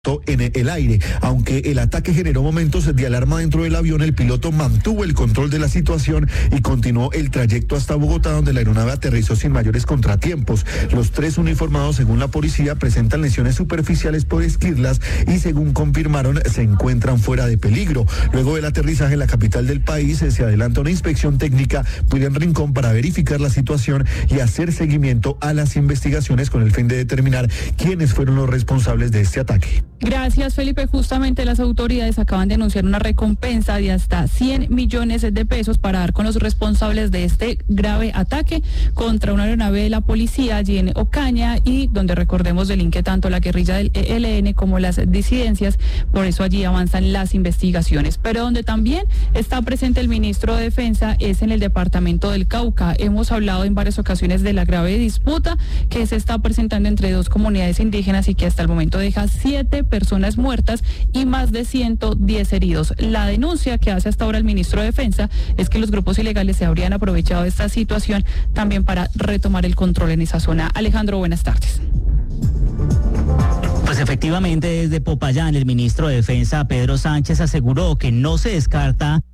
en el aire. Aunque el ataque generó momentos de alarma dentro del avión, el piloto mantuvo el control de la situación y continuó el trayecto hasta Bogotá, donde la aeronave aterrizó sin mayores contratiempos. Los tres uniformados, según la policía, presentan lesiones superficiales por esquirlas y, según confirmaron, se encuentran fuera de peligro. Luego del aterrizaje en la capital del país, se adelanta una inspección técnica en Rincón para verificar la situación y hacer seguimiento a las investigaciones con el fin de determinar quiénes fueron los responsables de este ataque. Gracias, Felipe. Justamente las autoridades acaban de anunciar una recompensa de hasta 100 millones de pesos para dar con los responsables de este grave ataque contra una aeronave de la policía allí en Ocaña, y donde, recordemos, delinque tanto la guerrilla del ELN como las disidencias. Por eso allí avanzan las investigaciones. Pero donde también está presente el ministro de Defensa es en el departamento del Cauca. Hemos hablado en varias ocasiones de la grave disputa que se está presentando entre dos comunidades indígenas y que hasta el momento deja 7 personas muertas y más de 110 heridos. La denuncia que hace hasta ahora el ministro de Defensa es que los grupos ilegales se habrían aprovechado de esta situación también para retomar el control en esa zona. Alejandro, buenas tardes. Pues efectivamente, desde Popayán, el ministro de Defensa, Pedro Sánchez, aseguró que no se descarta